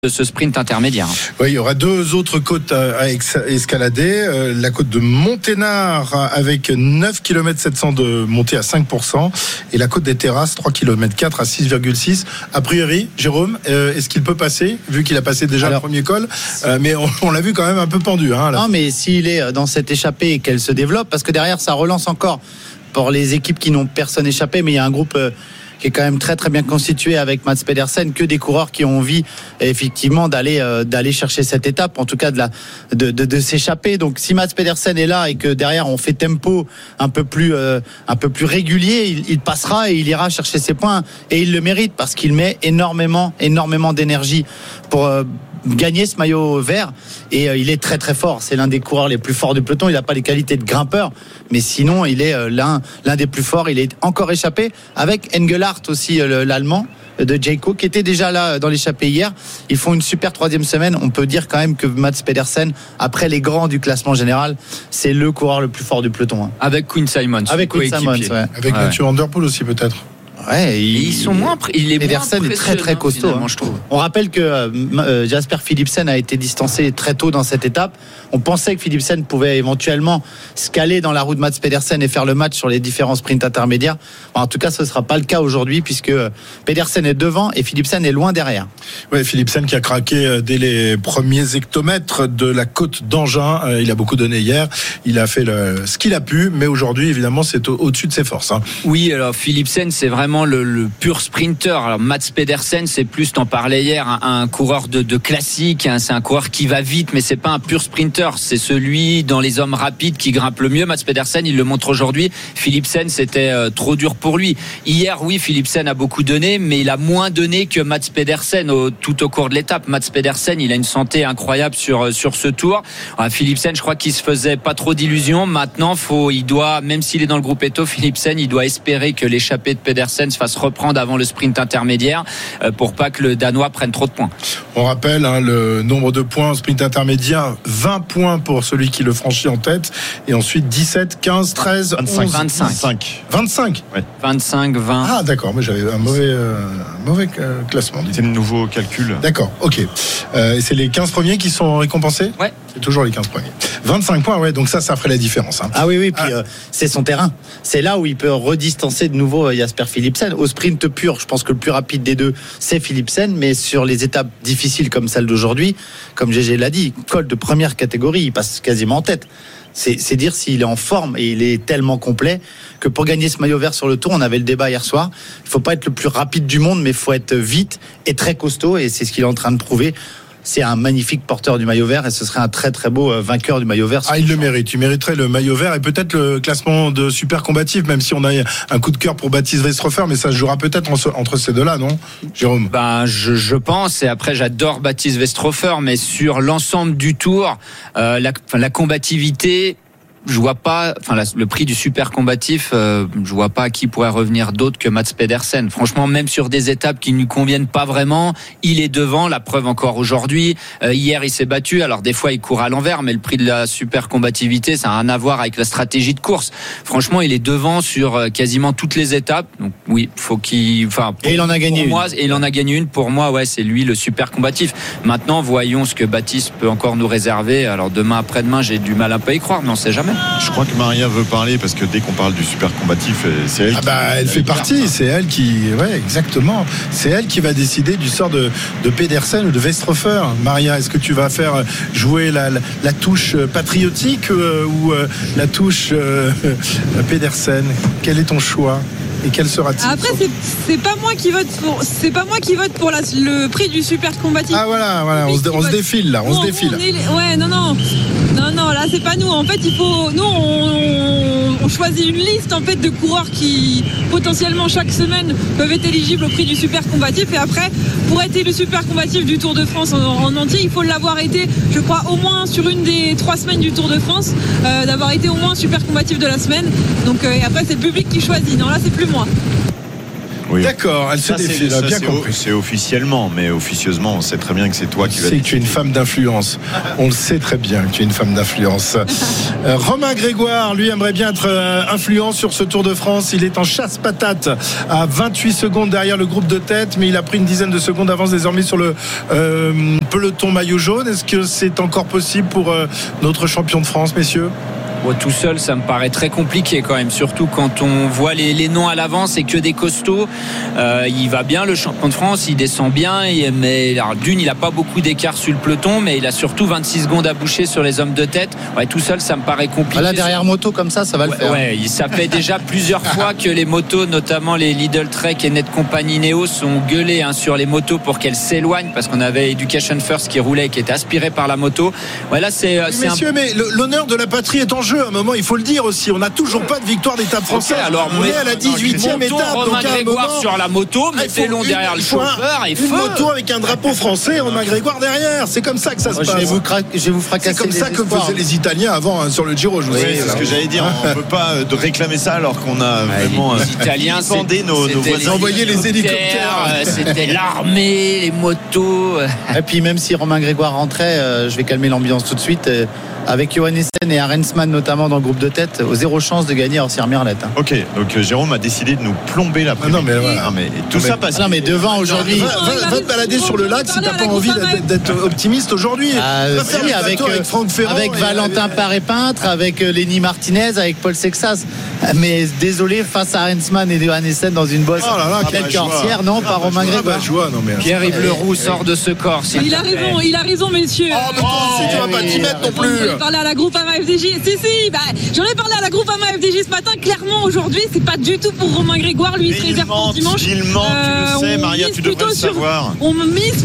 de ce sprint intermédiaire. Oui, il y aura deux autres côtes à escalader. La côte de Monténard avec 9 km 700 de montée à 5% et la côte des Terrasses 3 km 4 à 6,6. A priori, Jérôme, est-ce qu'il peut passer vu qu'il a passé déjà le premier col, mais on l'a vu quand même un peu pendu. Non, mais s'il est dans cette échappée et qu'elle se développe, parce que derrière ça relance encore pour les équipes qui n'ont personne échappé, mais il y a un groupe qui est quand même très très bien constitué avec Mads Pedersen, que des coureurs qui ont envie effectivement d'aller chercher cette étape, en tout cas de s'échapper. Donc si Mads Pedersen est là et que derrière on fait tempo un peu plus régulier, il passera et il ira chercher ses points, et il le mérite parce qu'il met énormément d'énergie pour gagner ce maillot vert, et il est très très fort. C'est l'un des coureurs les plus forts du peloton. Il n'a pas les qualités de grimpeur, mais sinon il est l'un des plus forts. Il est encore échappé avec Engelhardt aussi, l'allemand de Jayco, qui était déjà là dans l'échappée hier. Ils font une super troisième semaine. On peut dire quand même que Mads Pedersen, après les grands du classement général, c'est le coureur le plus fort du peloton. Avec Quinn Simmons. Avec Quinn Simmons, ouais. Avec Mathieu Van Der Poel aussi peut-être. Ouais, ils sont moins. Pedersen est très très costaud. Je trouve. On rappelle que Jasper Philipsen a été distancé très tôt dans cette étape. On pensait que Philipsen pouvait éventuellement se caler dans la roue de Mads Pedersen et faire le match sur les différents sprints intermédiaires. En tout cas, ce ne sera pas le cas aujourd'hui, puisque Pedersen est devant et Philipsen est loin derrière. Ouais, Philipsen qui a craqué dès les premiers hectomètres de la côte d'Angin. Il a beaucoup donné hier. Il a fait ce qu'il a pu, mais aujourd'hui, évidemment, c'est au-dessus de ses forces. Oui, alors Philipsen, c'est vraiment le pur sprinter. Alors Mads Pedersen, c'est plus, t'en parlais hier, un coureur de classique. C'est un coureur qui va vite, mais c'est pas un pur sprinter. C'est celui dans les hommes rapides qui grimpe le mieux. Mads Pedersen, il le montre aujourd'hui. Philipsen, c'était trop dur pour lui. Hier, oui, Philipsen a beaucoup donné, mais il a moins donné que Mads Pedersen tout au cours de l'étape. Mads Pedersen, il a une santé incroyable sur ce tour. Philipsen, je crois qu'il se faisait pas trop d'illusions. Maintenant, il doit, même s'il est dans le groupe Eto, Philipsen, il doit espérer que l'échappée de Pedersen se fasse reprendre avant le sprint intermédiaire pour pas que le Danois prenne trop de points. On rappelle le nombre de points au sprint intermédiaire, 20 points pour celui qui le franchit en tête, et ensuite 17, 15, 13, 25. 25 ouais. 25, 20. Ah d'accord, mais j'avais un mauvais classement. C'est le nouveau calcul. D'accord, ok. Et c'est les 15 premiers qui sont récompensés ? Ouais. C'est toujours les 15 premiers. 25 points, ouais, donc ça ferait la différence. Ah oui, puis c'est son terrain. C'est là où il peut redistancer de nouveau Jasper Philipsen. Au sprint pur, je pense que le plus rapide des deux, c'est Philipsen, mais sur les étapes difficiles comme celle d'aujourd'hui, comme Gégé l'a dit, col de première catégorie, il passe quasiment en tête. C'est dire s'il est en forme, et il est tellement complet que pour gagner ce maillot vert sur le tour, on avait le débat hier soir, il faut pas être le plus rapide du monde, mais il faut être vite et très costaud, et c'est ce qu'il est en train de prouver. C'est un magnifique porteur du maillot vert, et ce serait un très très beau vainqueur du maillot vert. Il le mérite. Il mériterait le maillot vert et peut-être le classement de super combatif, même si on a un coup de cœur pour Baptiste Westrhofer, mais ça se jouera peut-être entre ces deux-là, non, Jérôme ? Je pense, et après j'adore Baptiste Westrhofer, mais sur l'ensemble du tour, la combativité, je vois pas, le prix du super combatif, je vois pas à qui pourrait revenir d'autre que Mads Pedersen. Franchement, même sur des étapes qui ne lui conviennent pas vraiment, il est devant. La preuve encore aujourd'hui. Hier, il s'est battu. Alors des fois, il court à l'envers, mais le prix de la super combativité, ça n'a rien à voir avec la stratégie de course. Franchement, il est devant sur quasiment toutes les étapes. Donc oui, faut qu'il. Et il en a gagné une. Et il en a gagné une. Pour moi, ouais, c'est lui le super combatif. Maintenant, voyons ce que Baptiste peut encore nous réserver. Alors demain, après-demain, j'ai du mal un peu à y croire, mais on sait jamais. Je crois que Maria veut parler, parce que dès qu'on parle du super combatif, c'est elle. Elle fait partie. C'est elle qui, exactement. C'est elle qui va décider du sort de Pedersen ou de Westrhofer. Maria, est-ce que tu vas faire jouer la touche patriotique ou la touche Pedersen ? Quel est ton choix ? Et quel sera-t-il ? Après, c'est pas moi qui vote pour le prix du super combatif. Ah voilà, on se défile là, on se défile. Non, là c'est pas nous. En fait, on choisit une liste en fait de coureurs qui potentiellement chaque semaine peuvent être éligibles au prix du super combatif, et après, pour être le super combatif du Tour de France en entier, il faut l'avoir été, je crois, au moins sur une des 3 semaines du Tour de France, d'avoir été au moins super combatif de la semaine. Donc et après, c'est le public qui choisit. Non, là c'est plus moi. Oui. D'accord, elle se Ça, défile, c'est- bien c'est compris. c'est officiellement, mais officieusement, on sait très bien que c'est toi qui vas. C'est que tu es une femme d'influence. On le sait très bien que tu es une femme d'influence. Romain Grégoire, lui, aimerait bien être influent sur ce Tour de France. Il est en chasse-patate à 28 secondes derrière le groupe de tête, mais il a pris une dizaine de secondes d'avance désormais sur le peloton maillot jaune. Est-ce que c'est encore possible pour notre champion de France, messieurs ? Bon, tout seul, ça me paraît très compliqué quand même, surtout quand on voit les noms à l'avance et que des costauds. Il va bien, le champion de France, il descend bien, mais alors, il n'a pas beaucoup d'écart sur le peloton, mais il a surtout 26 secondes à boucher sur les hommes de tête. Ouais, tout seul, ça me paraît compliqué. Là, derrière moto comme ça va le faire. Ouais, ça fait déjà plusieurs fois que les motos, notamment les Lidl Trek et Net Company Neo, sont gueulés sur les motos pour qu'elles s'éloignent, parce qu'on avait Education First qui roulait et qui était aspiré par la moto. Ouais, là, Messieurs, mais l'honneur de la patrie est en jeu. À un moment, il faut le dire aussi. On n'a toujours pas de victoire d'étape française. Okay, alors, on est à la 18e étape. Romain Grégoire sur la moto, mettez-le derrière le chauffeur et une moto avec un drapeau français, Romain Grégoire derrière. C'est comme ça que ça se passe. Je vais vous fracasser. C'est comme ça que faisaient les Italiens avant sur le Giro. C'est ce que j'allais dire. On ne peut pas réclamer ça alors qu'on a vraiment les Italiens demandé nos voisins. Envoyer les hélicoptères. C'était l'armée, les motos. Et puis même si Romain Grégoire rentrait, je vais calmer l'ambiance tout de suite. Avec Johannessen et Arensman notamment dans le groupe de tête, zéro chance de gagner Orsières-Mirlet. Ok, donc Jérôme a décidé de nous plomber la première. Non mais voilà. Tout ça passe. Non mais devant aujourd'hui. Va te balader sur le lac si t'as pas envie d'être optimiste aujourd'hui. Si, avec Franck Ferrand, avec Valentin Paré-Peintre, avec Lenny Martinez, avec Paul Sexas. Mais désolé, face à Arensman et Johannessen dans une bosse. Oh là là, Telle qu'Orsières, non, pas Romain Grégoire. Pierre-Yves Leroux sort de ce corps. Il a raison, messieurs. Oh mais toi aussi, tu vas pas t'y mettre non plus. J'en ai parlé à la Groupama FDJ. J'en ai parlé à la Groupama FDJ ce matin. Clairement, aujourd'hui, c'est pas du tout pour Romain Grégoire. Lui, il se réserve pour dimanche. Il ment, tu le sais, Maria, tu devrais le savoir. On mise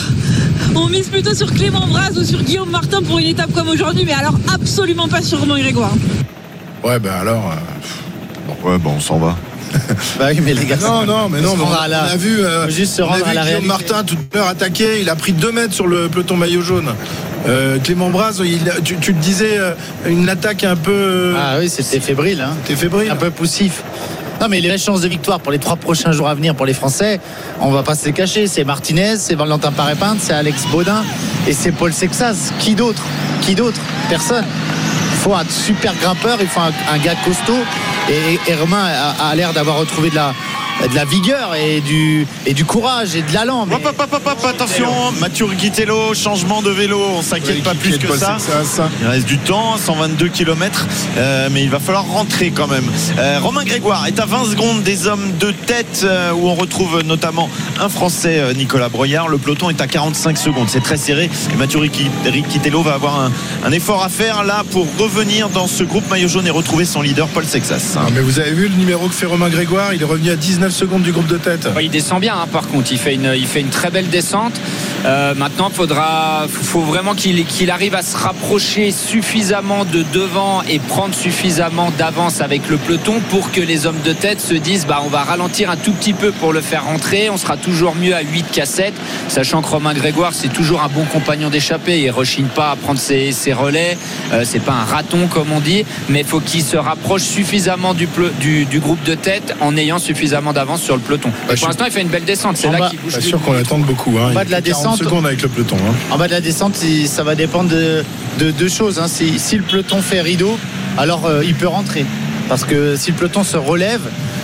plutôt sur Clément Braz ou sur Guillaume Martin pour une étape comme aujourd'hui, mais alors absolument pas sur Romain Grégoire. Ouais, ben alors. Ouais, bon, on s'en va. Bah oui, mais les gars. Non, mais on a vu, juste se rendre à la Guillaume Martin tout à l'heure attaquer. Il a pris 2 mètres sur le peloton maillot jaune. Clément Braz, tu te disais une attaque un peu. Ah oui, c'était fébrile. C'était fébrile. Un peu poussif. Non, mais les chances de victoire pour les 3 prochains jours à venir pour les Français, on va pas se les cacher. C'est Martinez, c'est Valentin Paré-Peintre, c'est Alex Baudin et c'est Paul Sexas. Qui d'autre? Personne. Il faut un super grimpeur, il faut un gars costaud. Et Romain a l'air d'avoir retrouvé de la vigueur et du courage et de l'allant. Mais... Hop, attention, Mathieu Riquitello, changement de vélo, on s'inquiète pas plus que ça. Il reste du temps, 122 km, mais il va falloir rentrer quand même. Romain Grégoire est à 20 secondes des hommes de tête, où on retrouve notamment un Français, Nicolas Broyard. Le peloton est à 45 secondes, c'est très serré, et Mathieu Riquitello va avoir un effort à faire là pour revenir dans ce groupe maillot jaune et retrouver son leader Paul Sexas. Non, mais vous avez vu le numéro que fait Romain Grégoire, il est revenu à 19 secondes du groupe de tête. Il descend bien, par contre, il fait une très belle descente. Maintenant, faut vraiment qu'il arrive à se rapprocher suffisamment de devant et prendre suffisamment d'avance avec le peloton pour que les hommes de tête se disent on va ralentir un tout petit peu pour le faire rentrer. On sera toujours mieux à 8 qu'à 7, sachant que Romain Grégoire, c'est toujours un bon compagnon d'échappée. Il rechigne pas à prendre ses relais. C'est pas un raton comme on dit, mais il faut qu'il se rapproche suffisamment du groupe de tête en ayant suffisamment d'avance sur le peloton. Pour l'instant, il fait une belle descente. C'est là qu'il bouge. Pas sûr qu'on l'attende beaucoup. En bas de la descente, secondes avec le peloton. En bas de la descente, ça va dépendre de 2 choses. Si le peloton fait rideau, alors il peut rentrer. Parce que si le peloton se relève,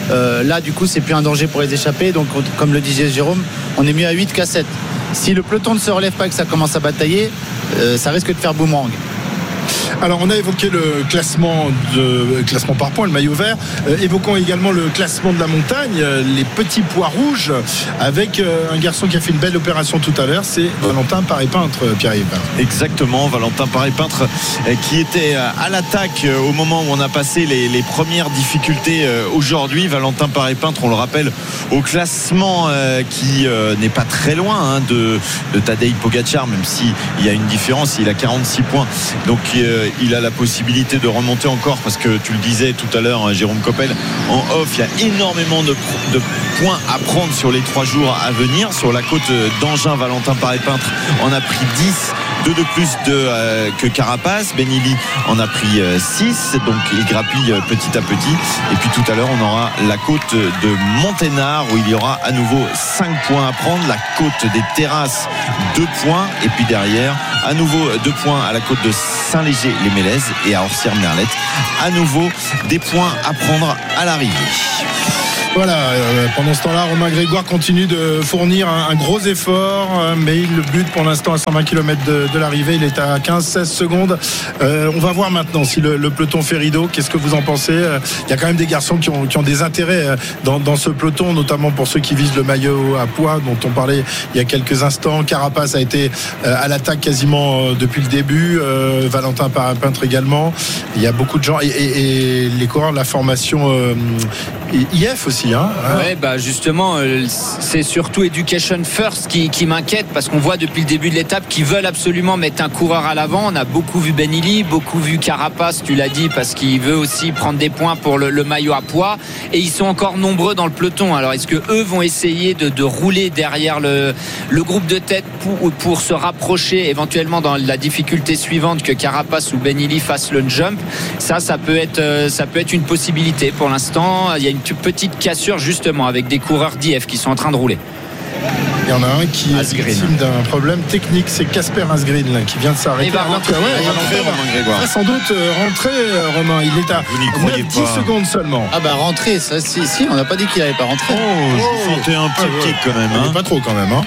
là du coup c'est plus un danger pour les échappés. Donc comme le disait Jérôme, on est mieux à 8 qu'à 7. Si le peloton ne se relève pas et que ça commence à batailler, ça risque de faire boomerang. Alors on a évoqué le classement par points, le maillot vert. Évoquons également le classement de la montagne, les petits pois rouges, avec un garçon qui a fait une belle opération tout à l'heure, c'est Valentin Paré-Peintre, Pierre-Yves. Exactement, Valentin Paré-Peintre qui était à l'attaque au moment où on a passé les premières difficultés aujourd'hui. Valentin Paré-Peintre, on le rappelle, au classement qui n'est pas très loin de Tadej Pogačar, même s'il y a une différence, il a 46 points. Donc il a la possibilité de remonter encore, parce que tu le disais tout à l'heure, Jérôme Coppel, en off, il y a énormément de points à prendre sur les 3 jours à venir. Sur la côte d'Angers, Valentin Paré-Peintre en a pris 10 2 de plus que Carapace. Benili en a pris 6, donc il grappille petit à petit. Et puis tout à l'heure, on aura la côte de Monténard où il y aura à nouveau 5 points à prendre. La côte des Terrasses, 2 points. Et puis derrière, à nouveau 2 points à la côte de Saint-Léger-les-Mélèzes et à Orsières-Merlette. À nouveau des points à prendre à l'arrivée. Voilà, pendant ce temps-là, Romain Grégoire continue de fournir un gros effort, mais il le bute pour l'instant à 120 km de l'arrivée. Il est à 15-16 secondes. On va voir maintenant si le peloton fait rideau. Qu'est-ce que vous en pensez? Il y a quand même des garçons qui ont des intérêts dans ce peloton, notamment pour ceux qui visent le maillot à poids dont on parlait il y a quelques instants. Carapace a été à l'attaque quasiment depuis le début. Valentin Parapintre également. Il y a beaucoup de gens et les coureurs de la formation IF aussi. Ouais, justement, c'est surtout Education First qui m'inquiète parce qu'on voit depuis le début de l'étape qu'ils veulent absolument mettre un coureur à l'avant. On a beaucoup vu Benili, beaucoup vu Carapace, tu l'as dit, parce qu'il veut aussi prendre des points pour le maillot à poids. Et ils sont encore nombreux dans le peloton. Alors, est-ce que eux vont essayer de rouler derrière le groupe de tête pour se rapprocher éventuellement dans la difficulté suivante que Carapace ou Benili fassent le jump? Ça peut être une possibilité. Pour l'instant, il y a une petite cassure justement avec des coureurs d'IF qui sont en train de rouler. Il y en a un qui est victime d'un problème technique, c'est Casper Asgreen là, qui vient de s'arrêter. Il va rentrer, Romain Grégoire. Sans doute rentrer, Romain. Il est à 10 secondes seulement. Ah rentrer, ça si, on n'a pas dit qu'il n'allait pas rentrer. Je sentais un petit kick quand même. Pas trop quand même.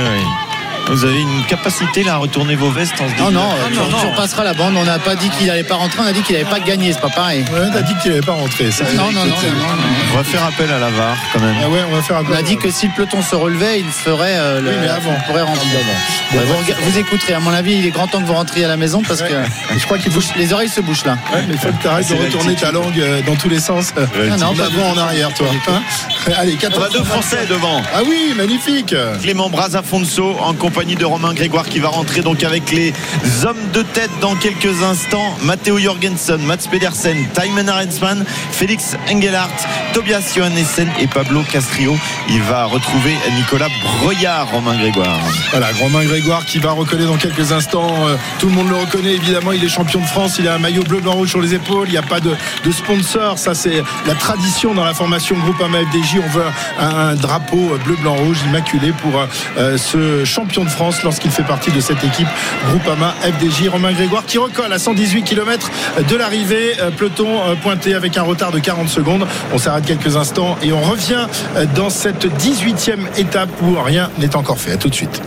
Vous avez une capacité là à retourner vos vestes en se disant non, tu repasseras la bande. On n'a pas dit qu'il n'allait pas rentrer, on a dit qu'il n'allait pas gagner, c'est pas pareil. On a dit qu'il n'allait pas rentrer. Non. On va faire appel à la VAR quand même. On a dit que si le peloton se relevait, il ferait mais avant. Il pourrait rentrer d'avant. Vous écouterez, à mon avis, il est grand temps que vous rentriez à la maison parce que je crois qu'il bouge, les oreilles se bouchent là. Ouais, mais il faut que tu arrêtes de retourner ta langue dans tous les sens. Non, pas devant, en arrière, toi. Allez, 4 On a 2 Français devant. Ah oui, magnifique. Clément Brazafonso en compagnie de Romain Grégoire qui va rentrer donc avec les hommes de tête dans quelques instants. Matteo Jorgensen, Mats Pedersen, Thymen Arensman, Félix Engelhardt, Tobias Johannessen et Pablo Castrillo. Il va retrouver Nicolas Breuillard, Romain Grégoire. Voilà, Romain Grégoire qui va recoller dans quelques instants. Tout le monde le reconnaît évidemment, il est champion de France, il a un maillot bleu, blanc, rouge sur les épaules, il n'y a pas de sponsor, ça c'est la tradition dans la formation Groupama FDJ. On veut un drapeau bleu, blanc, rouge immaculé pour ce champion de France lorsqu'il fait partie de cette équipe Groupama FDJ. Romain Grégoire qui recolle à 118 km de l'arrivée, peloton pointé avec un retard de 40 secondes. On s'arrête quelques instants et on revient dans cette 18e étape où rien n'est encore fait. À tout de suite.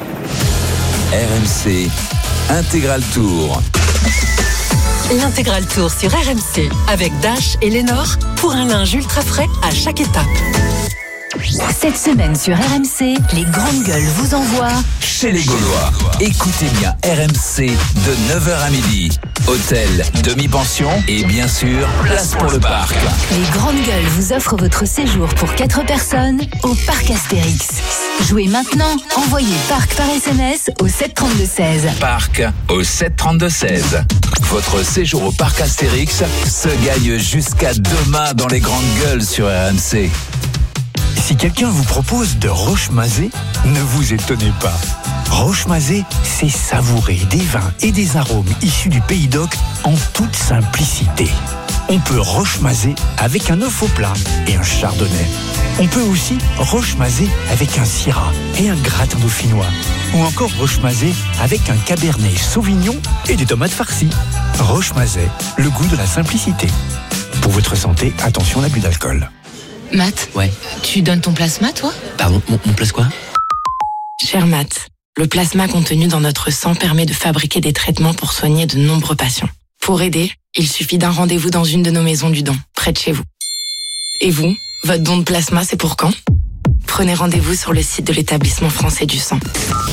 RMC Intégral Tour. L'Intégral Tour sur RMC avec Dash et Lénore pour un linge ultra frais à chaque étape. Cette semaine sur RMC, les grandes gueules vous envoient chez les Gaulois. Écoutez bien RMC de 9h à midi. Hôtel, demi-pension et bien sûr, place pour le parc. Les grandes gueules vous offrent votre séjour pour 4 personnes au parc Astérix. Jouez maintenant, envoyez parc par SMS au 732-16. Parc au 732-16. Votre séjour au parc Astérix se gagne jusqu'à demain dans les grandes gueules sur RMC. Si quelqu'un vous propose de roche-mazé, ne vous étonnez pas. Roche-mazé, c'est savourer des vins et des arômes issus du Pays d'Oc en toute simplicité. On peut roche-mazé avec un œuf au plat et un chardonnay. On peut aussi roche-mazé avec un syrah et un gratin dauphinois. Ou encore roche-mazé avec un cabernet sauvignon et des tomates farcies. Roche-mazé, le goût de la simplicité. Pour votre santé, attention à l'abus d'alcool. Matt, ouais. Tu donnes ton plasma, toi? Pardon, mon place quoi? Cher Matt, le plasma contenu dans notre sang permet de fabriquer des traitements pour soigner de nombreux patients. Pour aider, il suffit d'un rendez-vous dans une de nos maisons du don, près de chez vous. Et vous, votre don de plasma, c'est pour quand? Prenez rendez-vous sur le site de l'établissement français du sang.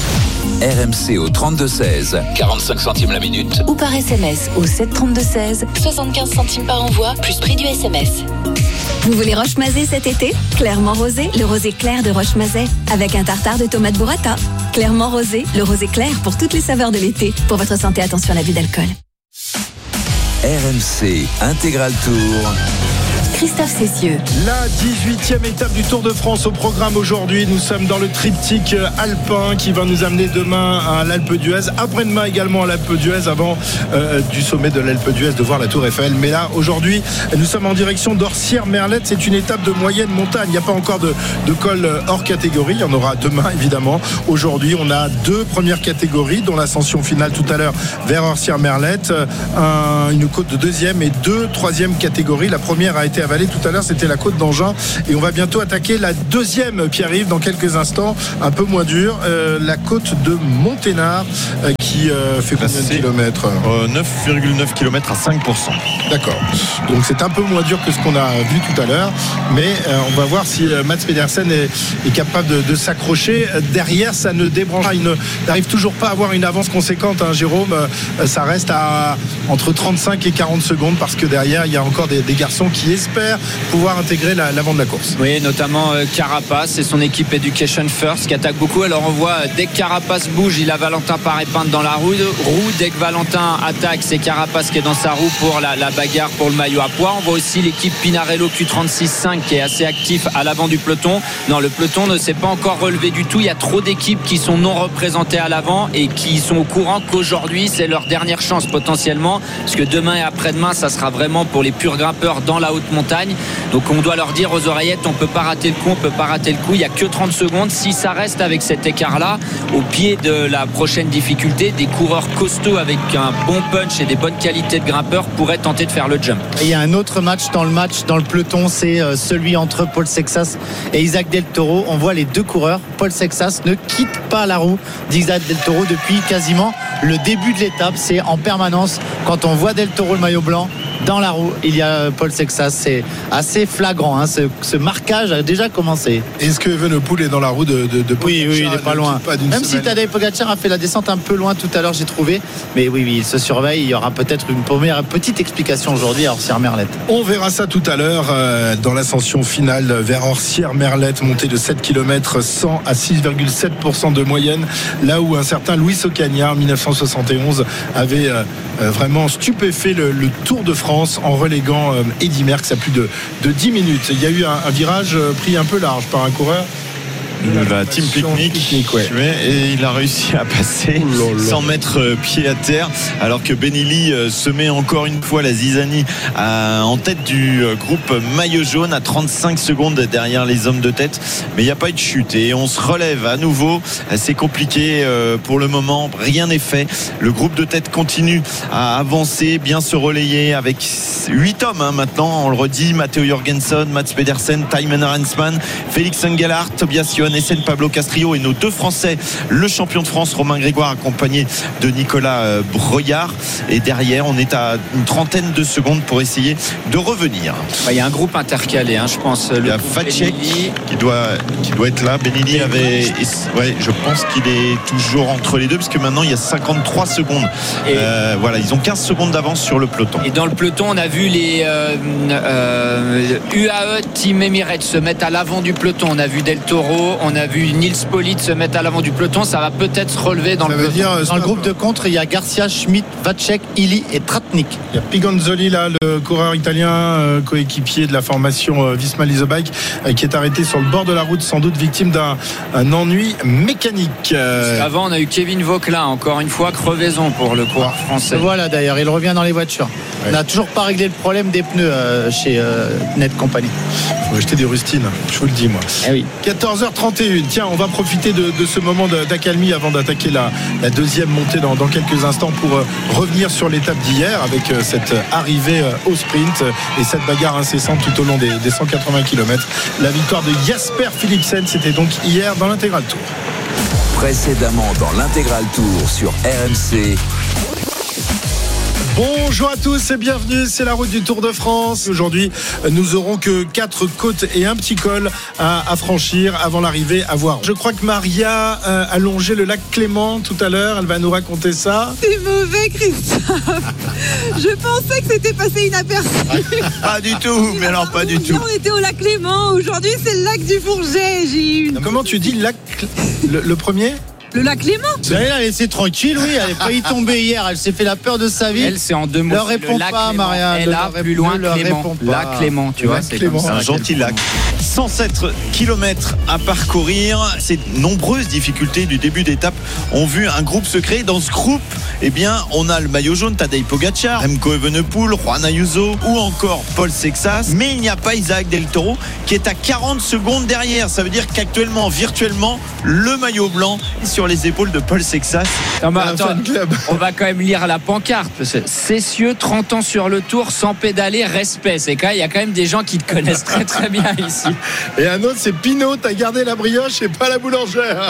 RMC au 32-16, 45 centimes la minute. Ou par SMS au 732-16. 75 centimes par envoi, plus prix du SMS. Vous voulez roche-mazé cet été? Clairement rosé, le rosé clair de Roche-Mazet, avec un tartare de tomates burrata. Clairement rosé, le rosé clair pour toutes les saveurs de l'été. Pour votre santé, attention à l'abus d'alcool. RMC Intégral Tour. Christophe Cessieux. La 18e étape du Tour de France au programme aujourd'hui. Nous sommes dans le triptyque alpin qui va nous amener demain à l'Alpe d'Huez, après-demain également à l'Alpe d'Huez, avant du sommet de l'Alpe d'Huez de voir la Tour Eiffel. Mais là, aujourd'hui, nous sommes en direction d'Orsières-Merlette. C'est une étape de moyenne montagne. Il n'y a pas encore de col hors catégorie. Il y en aura demain, évidemment. Aujourd'hui, on a 2 premières catégories, dont l'ascension finale tout à l'heure vers Orsières-Merlette, une côte de 2e et 2 troisième catégories. La première a été avalée tout à l'heure, c'était la côte d'Angin, et on va bientôt attaquer la 2e, Pierre-Yves, dans quelques instants, un peu moins dur, la côte de Monténard, qui fait combien de kilomètres 9,9 km à 5%. D'accord, donc c'est un peu moins dur que ce qu'on a vu tout à l'heure, mais on va voir si Mats Pedersen est capable de s'accrocher. Derrière, ça ne débranche pas, il n'arrive toujours pas à avoir une avance conséquente, hein, Jérôme. Ça reste à entre 35 et 40 secondes, parce que derrière il y a encore des garçons qui espèrent pouvoir intégrer l'avant de la course. Oui, notamment Carapace et son équipe Education First qui attaque beaucoup. Alors on voit, dès que Carapace bouge, il a Valentin Paré-Pinte dans la roue. Dès que Valentin attaque, c'est Carapace qui est dans sa roue pour la bagarre pour le maillot à pois. On voit aussi l'équipe Pinarello Q36.5 qui est assez actif à l'avant du peloton. Non, le peloton ne s'est pas encore relevé du tout. Il y a trop d'équipes qui sont non représentées à l'avant et qui sont au courant qu'aujourd'hui c'est leur dernière chance potentiellement, parce que demain et après-demain ça sera vraiment pour les purs grimpeurs dans la haute montagne. Donc on doit leur dire aux oreillettes, on peut pas rater le coup, on peut pas rater le coup. Il y a que 30 secondes. Si ça reste avec cet écart là, au pied de la prochaine difficulté, des coureurs costauds avec un bon punch et des bonnes qualités de grimpeurs pourraient tenter de faire le jump. Et il y a un autre match dans le peloton, c'est celui entre Paul Sexas et Isaac Del Toro. On voit les 2 coureurs. Paul Sexas ne quitte pas la roue d'Isaac Del Toro depuis quasiment le début de l'étape. C'est en permanence, quand on voit Del Toro le maillot blanc dans la roue, il y a Paul Sexas. C'est assez flagrant, hein. Ce marquage a déjà commencé. Est-ce que Evenepoel est dans la roue de Pogacar? Oui, il n'est pas loin. Même si Tadej Pogacar a fait la descente un peu loin tout à l'heure, j'ai trouvé. Mais oui, il se surveille. Il y aura peut-être une première petite explication aujourd'hui à Orsières-Merlette. On verra ça tout à l'heure dans l'ascension finale vers Orsières-Merlette, montée de 7 km 100 à 6,7% de moyenne, là où un certain Luis Ocaña en 1971 avait vraiment stupéfait le Tour de France en reléguant Eddy Merckx à plus de 10 minutes. Il y a eu un virage pris un peu large par un coureur de la Team Picnic, ouais. Et il a réussi à passer sans mettre pied à terre, alors que Benelli se met encore une fois la zizanie en tête du groupe maillot jaune à 35 secondes derrière les hommes de tête, mais il n'y a pas eu de chute et on se relève à nouveau. C'est compliqué pour le moment, rien n'est fait. Le groupe de tête continue à avancer, bien se relayer avec 8 hommes maintenant, on le redit: Matteo Jorgensen, Mats Pedersen, Thymen Arensman, Félix Engelhardt, Tobias Johannessen, Pablo Castrillo et nos 2 Français, le champion de France Romain Grégoire accompagné de Nicolas Breuillard, et derrière on est à une trentaine de secondes pour essayer de revenir. Il y a un groupe intercalé, je pense. Il y a Vacek qui doit être là. Benelli je pense qu'il est toujours entre les deux, parce que maintenant il y a 53 secondes. Voilà, ils ont 15 secondes d'avance sur le peloton. Et dans le peloton, on a vu les UAE Team Emirates se mettre à l'avant du peloton. On a vu Del Toro, on a vu Nils Politt se mettre à l'avant du peloton. Ça va peut-être se relever dans le peloton. Dans le groupe de contre, il y a Garcia, Schmidt, Vacek, Illy et Tratnik. Il y a Pigonzoli là, le coureur italien, coéquipier de la formation Visma Leasebike, qui est arrêté sur le bord de la route, sans doute victime d'un ennui mécanique. Avant, on a eu Kevin Vauquelin, encore une fois, crevaison pour le coureur français. Voilà, d'ailleurs, il revient dans les voitures. Ouais. On n'a toujours pas réglé le problème des pneus chez Net Company. Il faut acheter des rustines, je vous le dis moi. Eh oui. 14h31, tiens, on va profiter de ce moment d'accalmie avant d'attaquer la 2e montée dans quelques instants pour revenir sur l'étape d'hier avec cette arrivée au sprint et cette bagarre incessante tout au long des 180 km. La victoire de Jasper Philipsen, c'était donc hier dans l'Intégral Tour. Précédemment dans l'Intégral Tour sur RMC. Bonjour à tous et bienvenue, c'est la route du Tour de France. Aujourd'hui, nous aurons que 4 côtes et un petit col à franchir avant l'arrivée à voir. Je crois que Maria a longé le lac Clément tout à l'heure, elle va nous raconter ça. C'est mauvais, Christophe. Je pensais que c'était passé inaperçu. Pas du tout, mais alors pas du tout. On était au lac Clément, aujourd'hui c'est le lac du Fourget. Comment tu dis le lac, le premier ? Le lac Léman. Vous allez la laisser tranquille, oui. Elle est failli tomber hier. Elle s'est fait la peur de sa vie. Elle, c'est en deux mots. Ne réponds pas, Marianne. Elle a plus loin Clément. Lac Clément, tu vois, c'est comme ça. Un gentil lac. 107 km à parcourir. Ces nombreuses difficultés du début d'étape ont vu un groupe se créer. Dans ce groupe, eh bien, on a le maillot jaune, Tadej Pogacar, Remco Evenepoel, Juan Ayuso ou encore Paul Sexas. Mais il n'y a pas Isaac Del Toro qui est à 40 secondes derrière. Ça veut dire qu'actuellement, virtuellement, le maillot blanc est sur les épaules de Paul Sexas. Non, mais attends, on va quand même lire la pancarte. Cessieux, 30 ans sur le tour, sans pédaler, respect. Il y a quand même des gens qui te connaissent très très bien ici. Et un autre, c'est Pinot, t'as gardé la brioche et pas la boulangère.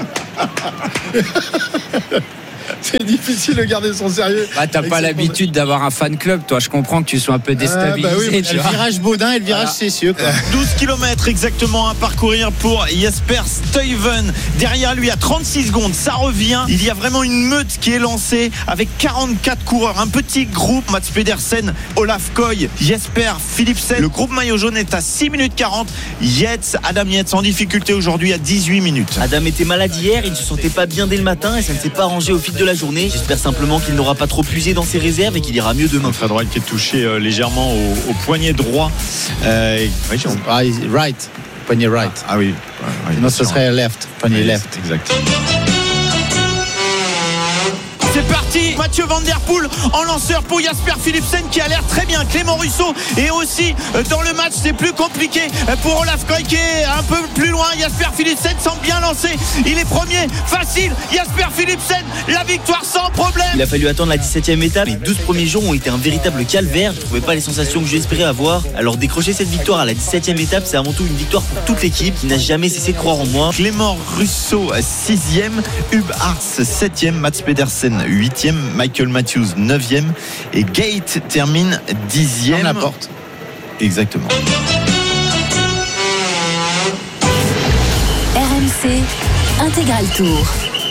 C'est difficile de garder son sérieux. T'as pas l'habitude d'avoir un fan club, toi. Je comprends que tu sois un peu déstabilisé. Oui, le virage Baudin et le virage Cessieux. 12 km exactement à parcourir pour Jesper Stuyven. Derrière lui à 36 secondes, ça revient. Il y a vraiment une meute qui est lancée avec 44 coureurs. Un petit groupe, Mats Pedersen, Olaf Koy, Jesper Philipsen. Le groupe maillot jaune est à 6 minutes 40. Adam Yates en difficulté aujourd'hui à 18 minutes. Adam était malade hier, il ne se sentait pas bien dès le matin et ça ne s'est pas arrangé au fil de la journée. J'espère simplement qu'il n'aura pas trop puisé dans ses réserves et qu'il ira mieux demain. Fred qui est touché légèrement au poignet droit. Right. Poignet right. Ah oui. Sinon, ce serait left. Poignet left. Exact. C'est parti, Mathieu Van Der Poel en lanceur pour Jasper Philipsen qui a l'air très bien. Clément Russo et aussi dans le match c'est plus compliqué pour Olaf Koy qui est un peu plus loin. Jasper Philipsen semble bien lancé, il est premier, facile. Jasper Philipsen, la victoire sans problème. Il a fallu attendre la 17e étape. Les 12 premiers jours ont été un véritable calvaire. Je ne trouvais pas les sensations que j'espérais avoir. Alors décrocher cette victoire à la 17e étape, c'est avant tout une victoire pour toute l'équipe qui n'a jamais cessé de croire en moi. Clément Russo 6e, Hub Ars 7e, Mats Pedersen 8e, Michael Matthews 9e et Gate termine 10e. La porte. Exactement. RMC Intégral Tour.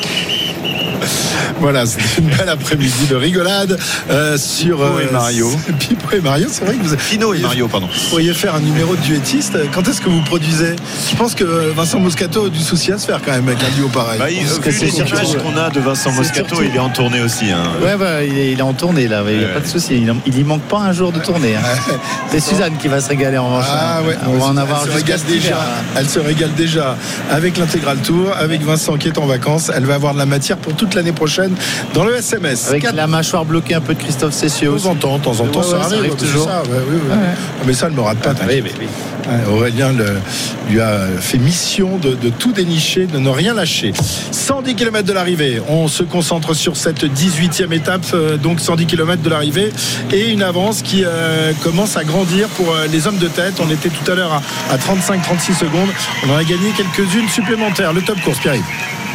Voilà, c'est une belle après-midi de rigolade sur Pipo et Mario. Pipo et Mario, c'est vrai que vous Pino et Mario, pardon. Vous pourriez faire un numéro de duettiste. Quand est-ce que vous produisez? Je pense que Vincent Moscato a du souci à se faire quand même avec un duo pareil. Vu les images qu'on a de Vincent Moscato, il est en tournée aussi. Hein. Ouais, il est en tournée là, il n'y a pas de souci. Il y manque pas un jour de tournée. Hein. C'est Suzanne qui va se régaler en revanche. On va en avoir jusqu'à déjà. Elle se régale déjà avec l'intégral tour, avec Vincent qui est en vacances. Elle va avoir de la matière pour toute l'année prochaine dans le SMS. Avec la mâchoire bloquée un peu de Christophe Cessieux. De temps en temps, ça arrive toujours. Ça, mais ça ne me rate pas. Aurélien lui a fait mission de tout dénicher, de ne rien lâcher. 110 km de l'arrivée. On se concentre sur cette 18e étape, donc 110 km de l'arrivée et une avance qui commence à grandir pour les hommes de tête. On était tout à l'heure à 35-36 secondes. On en a gagné quelques-unes supplémentaires. Le top course, Pierre.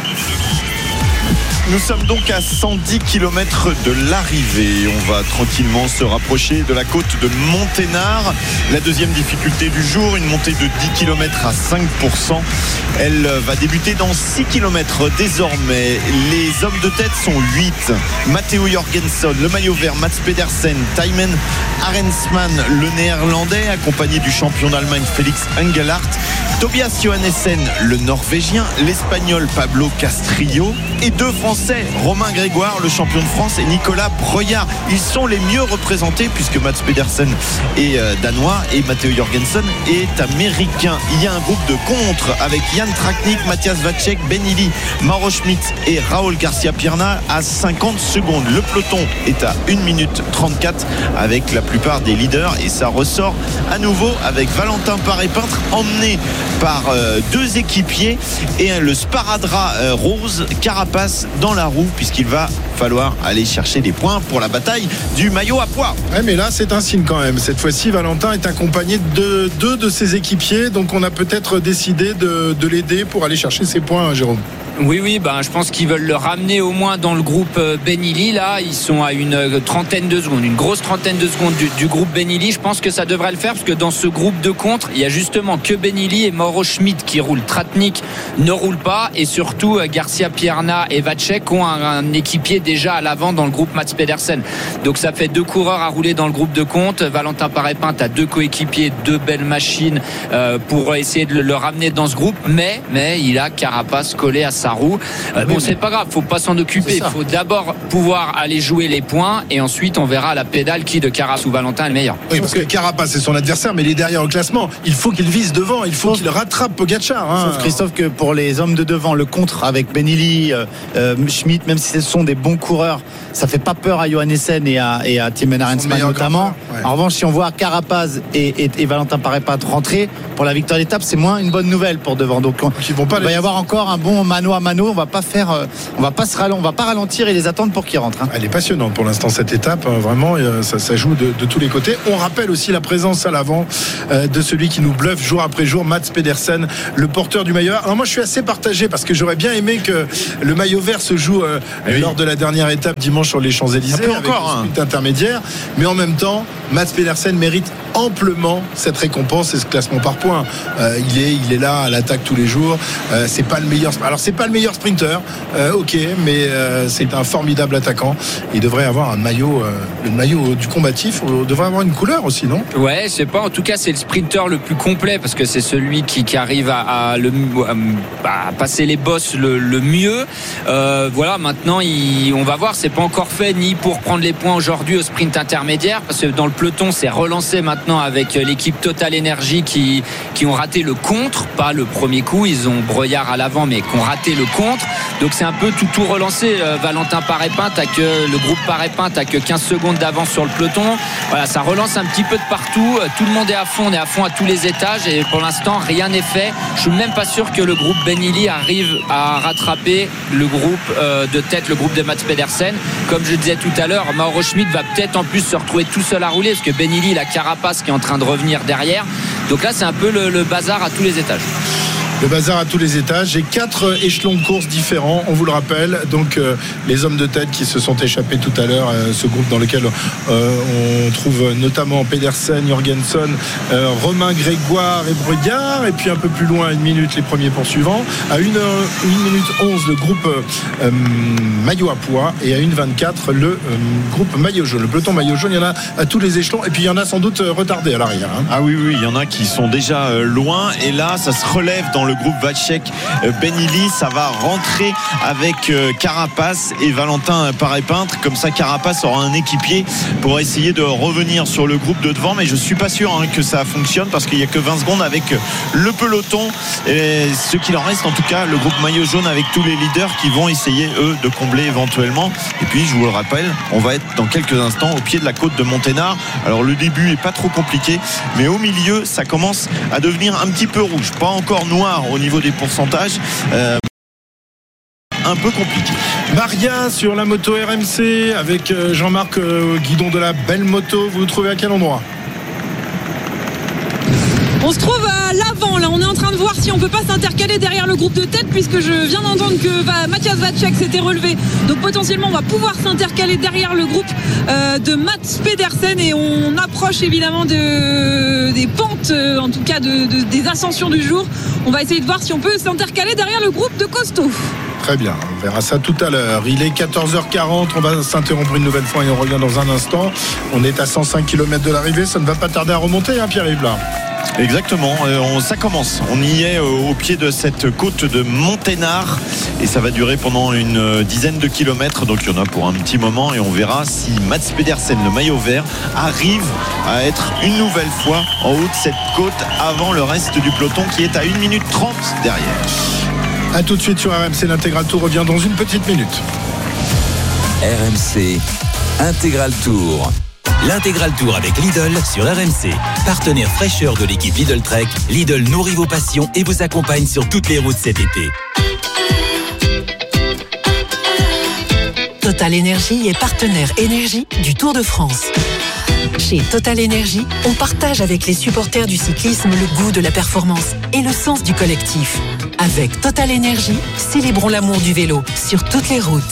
Nous sommes donc à 110 km de l'arrivée. On va tranquillement se rapprocher de la côte de Monténard. La deuxième difficulté du jour, une montée de 10 km à 5%. Elle va débuter dans 6 km désormais. Les hommes de tête sont 8. Matteo Jorgensen, le maillot vert, Mats Pedersen, Thymen Arensman, le néerlandais, accompagné du champion d'Allemagne Félix Engelhardt, Tobias Johannessen, le norvégien, l'espagnol Pablo Castrillo et deux Français, Romain Grégoire, le champion de France, et Nicolas Breuillard. Ils sont les mieux représentés puisque Mats Pedersen est danois et Matteo Jorgensen est américain. Il y a un groupe de contre avec Jan Tratnik, Matthias Vacek, Ben Illy, Mauro Schmidt et Raúl García Pierna à 50 secondes. Le peloton est à 1 minute 34 avec la plupart des leaders et ça ressort à nouveau avec Valentin Paré-Peintre emmené par deux équipiers et le sparadrap rose Carapace dans la roue puisqu'il va falloir aller chercher des points pour la bataille du maillot à pois. Ouais, mais là c'est un signe quand même. Cette fois-ci Valentin est accompagné de deux de ses équipiers, donc on a peut-être décidé de l'aider pour aller chercher ses points, Jérôme. Oui, je pense qu'ils veulent le ramener au moins dans le groupe Ben Illy. Là, ils sont à une trentaine de secondes, une grosse trentaine de secondes du groupe Ben Illy. Je pense que ça devrait le faire parce que dans ce groupe de contre, il y a justement que Ben Illy et Mauro Schmidt qui roulent. Tratnik ne roule pas et surtout Garcia Pierna et Vacek ont un équipier déjà à l'avant dans le groupe Mats Pedersen. Donc ça fait deux coureurs à rouler dans le groupe de contre. Valentin Paré-Peintre a deux coéquipiers, deux belles machines pour essayer de le ramener dans ce groupe. Mais il a Carapace collé à sa roue. Bon, c'est pas grave, faut pas s'en occuper. Il faut d'abord pouvoir aller jouer les points et ensuite on verra à la pédale qui de Carapace ou Valentin est le meilleur. Oui, parce que Carapace c'est son adversaire, mais il est derrière au classement. Il faut qu'il vise devant, il faut qu'il rattrape Pogacar. Sauf Christophe que pour les hommes de devant, le contre avec Benilli, Schmidt, même si ce sont des bons coureurs, ça fait pas peur à Johan Essen et à Tim Bennett notamment. Ouais. En revanche, si on voit Carapace et Valentin Paré-Peintre rentrer pour la victoire d'étape, c'est moins une bonne nouvelle pour devant. Donc il va y avoir encore un bon mano à mano. On va pas ralentir et les attendre pour qu'ils rentrent. Elle est passionnante pour l'instant cette étape. Vraiment, ça joue de tous les côtés. On rappelle aussi la présence à l'avant de celui qui nous bluffe jour après jour, Mats Pedersen, le porteur du maillot vert. Alors moi, je suis assez partagé parce que j'aurais bien aimé que le maillot vert se joue lors de la dernière étape dimanche sur les Champs-Élysées avec le sprint intermédiaire. Mais en même temps, Mats Pedersen mérite amplement cette récompense et ce classement par points. Il est là à l'attaque tous les jours. C'est pas le meilleur. Alors c'est pas le meilleur sprinter, ok, mais c'est un formidable attaquant. Il devrait avoir un maillot, le maillot du combatif. Devrait avoir une couleur aussi, non? Ouais, je sais pas. En tout cas, c'est le sprinter le plus complet parce que c'est celui qui arrive à passer les bosses le mieux. Voilà. Maintenant, on va voir. C'est pas encore fait ni pour prendre les points aujourd'hui au sprint intermédiaire parce que dans le peloton, c'est relancé maintenant avec l'équipe Total Energy qui ont raté le contre, pas le premier coup. Ils ont Breuillard à l'avant, mais qui ont raté le contre. Donc c'est un peu tout relancé. Valentin Paré-Peintre le groupe Paré-Peintre a que 15 secondes d'avance sur le peloton. Voilà, ça relance un petit peu de partout. Tout le monde est à fond. On est à fond à tous les étages et pour l'instant rien n'est fait. Je suis même pas sûr que le groupe Benilli arrive à rattraper le groupe de tête, le groupe de Mats Pedersen. Comme je disais tout à l'heure, Mauro Schmidt va peut-être en plus se retrouver tout seul à rouler parce que Benilli, il a Carapace qui est en train de revenir derrière. Donc là, c'est un peu le bazar à tous les étages. Le bazar à tous les étages et 4 échelons de course différents, on vous le rappelle. Donc les hommes de tête qui se sont échappés tout à l'heure, ce groupe dans lequel on trouve notamment Pedersen, Jorgensen, Romain Grégoire et Breuillard, et puis un peu plus loin à 1 minute les premiers poursuivants. À 1 minute 11 le groupe maillot à pois et à 1,24 le groupe maillot jaune. Le peloton maillot jaune, il y en a à tous les échelons et puis il y en a sans doute retardés à l'arrière. Ah oui, il y en a qui sont déjà loin et là ça se relève dans le groupe Vacek Benilli. Ça va rentrer avec Carapace et Valentin Paré-Peintre. Comme ça, Carapace aura un équipier pour essayer de revenir sur le groupe de devant. Mais je suis pas sûr que ça fonctionne parce qu'il n'y a que 20 secondes avec le peloton. Et ce qu'il en reste, en tout cas, le groupe maillot jaune avec tous les leaders qui vont essayer, eux, de combler éventuellement. Et puis, je vous le rappelle, on va être dans quelques instants au pied de la côte de Monténard. Alors, le début est pas trop compliqué, mais au milieu, ça commence à devenir un petit peu rouge. Pas encore noir au niveau des pourcentages, un peu compliqué. Maria sur la moto RMC avec Jean-Marc Guidon de la belle moto. Vous vous trouvez à quel endroit? On se trouve à l'avant, là on est en train de voir si on peut pas s'intercaler derrière le groupe de tête puisque je viens d'entendre que Matthias Vacek s'était relevé, donc potentiellement on va pouvoir s'intercaler derrière le groupe de Mats Pedersen et on approche évidemment des pentes, en tout cas des ascensions du jour. On va essayer de voir si on peut s'intercaler derrière le groupe de Costaud. Très bien, on verra ça tout à l'heure. Il est 14h40, on va s'interrompre une nouvelle fois et on revient dans un instant. On est à 105 km de l'arrivée, ça ne va pas tarder à remonter, Pierre-Yves là. Exactement, ça commence. On y est au pied de cette côte de Monténard et ça va durer pendant une dizaine de kilomètres. Donc il y en a pour un petit moment et on verra si Mats Pedersen, le maillot vert, arrive à être une nouvelle fois en haut de cette côte avant le reste du peloton qui est à 1 minute 30 derrière. A tout de suite sur RMC, l'Intégral Tour revient dans une petite minute. RMC Intégral Tour. L'Intégral Tour avec Lidl sur RMC. Partenaire fraîcheur de l'équipe Lidl Trek, Lidl nourrit vos passions et vous accompagne sur toutes les routes cet été. Total Energy est partenaire énergie du Tour de France. Chez Total Energy, on partage avec les supporters du cyclisme le goût de la performance et le sens du collectif. Avec Total Energy, célébrons l'amour du vélo sur toutes les routes.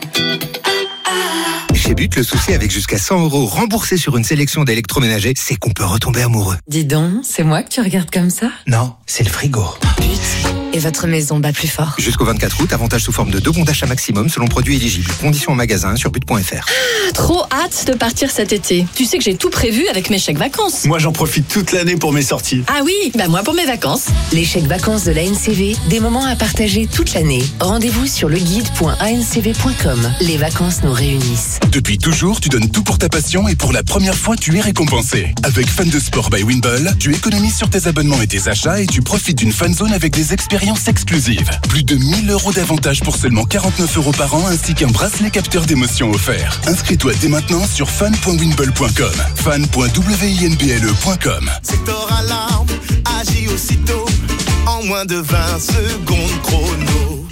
Chez But, le souci avec jusqu'à 100 € remboursés sur une sélection d'électroménagers, c'est qu'on peut retomber amoureux. Dis donc, c'est moi que tu regardes comme ça? Non, c'est le frigo. But, et votre maison bat plus fort. Jusqu'au 24 août, avantage sous forme de 2 bons d'achat maximum selon produit éligible. Conditions en magasin sur but.fr. Trop hâte de partir cet été. Tu sais que j'ai tout prévu avec mes chèques vacances. Moi, j'en profite toute l'année pour mes sorties. Ah oui, moi pour mes vacances. Les chèques vacances de l'ANCV, des moments à partager toute l'année. Rendez-vous sur leguide.ancv.com. Les vacances nous réunissent. Depuis toujours, tu donnes tout pour ta passion et pour la première fois, tu es récompensé. Avec Fan de Sport by Winball, tu économises sur tes abonnements et tes achats et tu profites d'une fan zone avec des expériences exclusives. Plus de 1000 € d'avantages pour seulement 49 € par an ainsi qu'un bracelet capteur d'émotions offert. Inscris-toi dès maintenant sur fan.winball.com. fan.winblle.com. Secteur Alarme agit aussitôt en moins de 20 secondes chrono.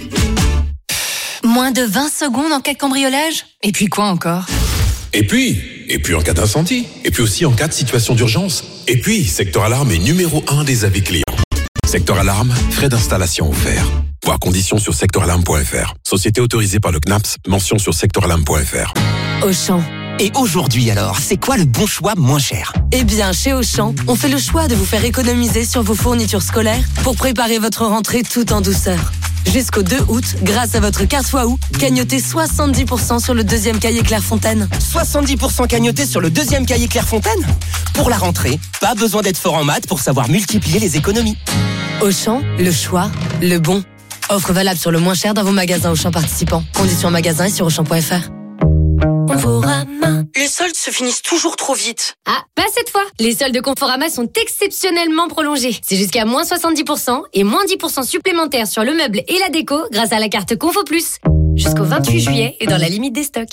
Moins de 20 secondes en cas de cambriolage ? Et puis quoi encore ? Et puis en cas d'incendie. Et puis aussi en cas de situation d'urgence. Et puis, Secteur Alarme est numéro 1 des avis clients. Secteur Alarme, frais d'installation offerts. Voir conditions sur secteuralarme.fr. Société autorisée par le CNAPS, mention sur secteuralarme.fr. Auchan. Et aujourd'hui alors, c'est quoi le bon choix moins cher ? Eh bien, chez Auchan, on fait le choix de vous faire économiser sur vos fournitures scolaires pour préparer votre rentrée tout en douceur. Jusqu'au 2 août, grâce à votre carte Waouh, cagnotez 70% sur le deuxième cahier Clairefontaine. 70% cagnoté sur le deuxième cahier Clairefontaine ? Pour la rentrée, pas besoin d'être fort en maths pour savoir multiplier les économies. Auchan, le choix, le bon. Offre valable sur le moins cher dans vos magasins Auchan participants. Conditions en magasin et sur Auchan.fr. Conforama. Les soldes se finissent toujours trop vite. Ah, pas cette fois. Les soldes de Conforama sont exceptionnellement prolongés. C'est jusqu'à moins 70% et moins 10% supplémentaires sur le meuble et la déco grâce à la carte Confo Plus. Jusqu'au 28 juillet et dans la limite des stocks.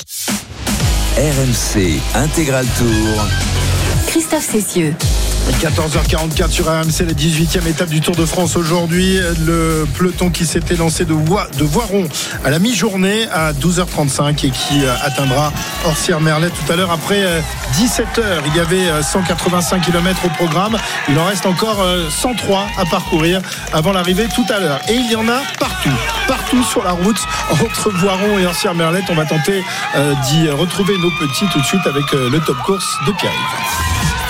RMC Intégral Tour. Christophe Cessieux. 14h44 sur RMC, la 18e étape du Tour de France aujourd'hui. Le peloton qui s'était lancé de Voiron à la mi-journée à 12h35 et qui atteindra Orsières-Merlet tout à l'heure après 17h. Il y avait 185 km au programme. Il en reste encore 103 à parcourir avant l'arrivée tout à l'heure. Et il y en a partout sur la route entre Voiron et Orsières-Merlet. On va tenter d'y retrouver nos petits tout de suite avec le top course de Pierre-Yves.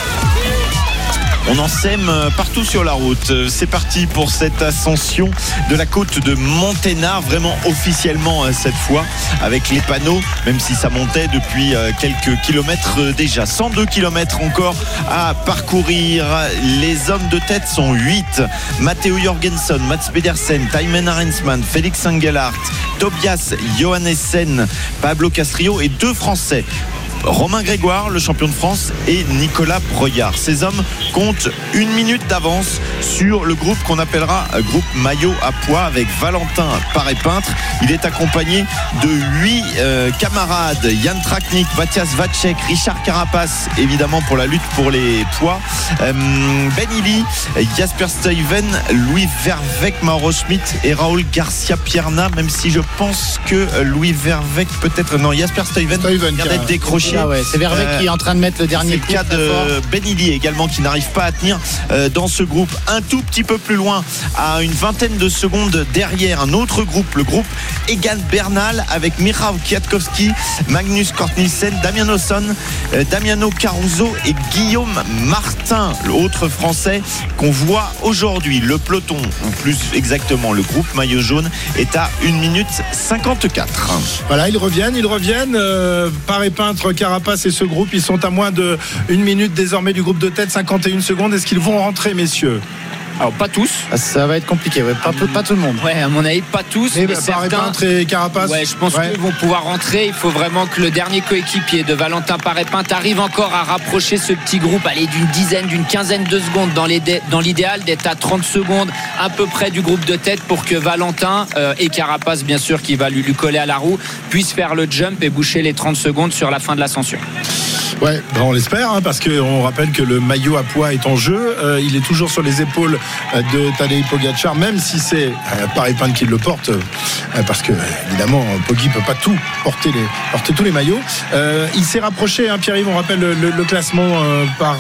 On en sème partout sur la route. C'est parti pour cette ascension de la côte de Monténard, vraiment officiellement cette fois, avec les panneaux, même si ça montait depuis quelques kilomètres déjà. 102 kilomètres encore à parcourir. Les hommes de tête sont 8. Matteo Jorgensen, Mats Pedersen, Thymen Arensman, Félix Engelhardt, Tobias Johannessen, Pablo Castrillo et 2 Français. Romain Grégoire, le champion de France, et Nicolas Breuillard. Ces hommes comptent 1 minute d'avance sur le groupe qu'on appellera groupe maillot à poids avec Valentin Paré-Peintre. Il est accompagné de 8 camarades. Jan Traknik, Matthias Vacek, Richard Carapace, évidemment pour la lutte pour les poids. Ben Illy, Jasper Stuyven, Louis Verweyck, Mauro Schmidt et Raoul Garcia Pierna, même si je pense que Louis Verweyck peut-être... Non, Jasper Stuyven vient d'être décroché. Ah ouais, c'est Verweyck qui est en train de mettre le dernier coup. C'est le cas de Ben Illy également qui n'arrive pas à tenir dans ce groupe. Un tout petit peu plus loin, à une vingtaine de secondes derrière, un autre groupe, le groupe Egan Bernal avec Michał Kwiatkowski, Magnus Cort Nielsen, Damian Osson, Damiano Caruso et Guillaume Martin, l'autre français qu'on voit aujourd'hui. Le peloton, ou plus exactement le groupe maillot jaune, est à 1 minute 54. Voilà, ils reviennent. Paré-Peintre, Carapace et ce groupe, ils sont à moins de 1 minute désormais du groupe de tête, 51 secondes. Est-ce qu'ils vont rentrer, messieurs ? Alors pas tous. Ça va être compliqué, ouais. Pas tout le monde. Ouais, à mon avis pas tous. Mais Paré-Peintre et Carapace. Ouais, je pense qu'ils vont pouvoir rentrer. Il faut vraiment que le dernier coéquipier de Valentin Paré-Peintre arrive encore à rapprocher ce petit groupe, aller d'une quinzaine de secondes dans l'idéal d'être à 30 secondes à peu près du groupe de tête pour que Valentin et Carapace, bien sûr, qui va lui coller à la roue, puissent faire le jump et boucher les 30 secondes sur la fin de l'ascension. Ouais, on l'espère, parce qu'on rappelle que le maillot à poids est en jeu. Il est toujours sur les épaules de Tadej Pogačar, même si c'est Paré-Peintre qui le porte, parce que évidemment Poggi peut pas tout porter tous les maillots. Il s'est rapproché, Pierre-Yves, on rappelle le classement par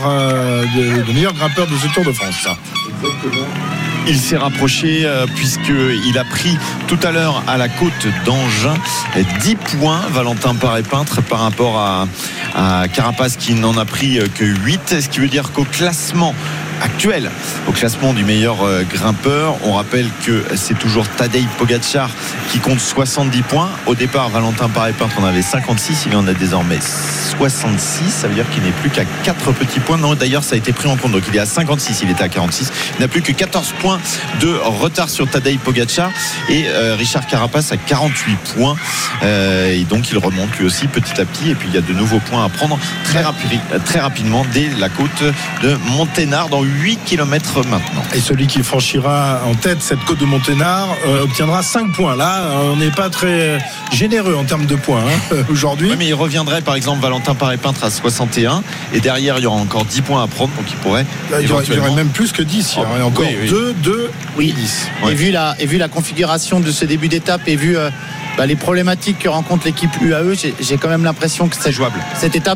de meilleurs grimpeurs de ce Tour de France. Exactement. Il s'est rapproché puisqu'il a pris tout à l'heure à la côte d'Angers 10 points, Valentin Paré-Peintre, par rapport à Carapace qui n'en a pris que 8. Ce qui veut dire qu'au classement actuel au classement du meilleur grimpeur. On rappelle que c'est toujours Tadej Pogačar qui compte 70 points. Au départ, Valentin Paré-Peintre en avait 56, il en a désormais 66. Ça veut dire qu'il n'est plus qu'à 4 petits points. Non, d'ailleurs, ça a été pris en compte. Donc il est à 56, il était à 46. Il n'a plus que 14 points de retard sur Tadej Pogačar et Richard Carapace à 48 points. Et donc il remonte lui aussi petit à petit. Et puis il y a de nouveaux points à prendre très rapidement dès la côte de Monténard dans 8 km maintenant. Et celui qui franchira en tête cette côte de Monténard obtiendra 5 points. Là, on n'est pas très généreux en termes de points aujourd'hui. Oui, mais il reviendrait par exemple Valentin Paré-Peintre à 61 et derrière il y aura encore 10 points à prendre, donc il pourrait il y aurait même plus que 10, il y aurait encore 2 oui. 10. Ouais. Et vu la configuration de ce début d'étape et vu les problématiques que rencontre l'équipe UAE, j'ai quand même l'impression que c'est jouable. Cette étape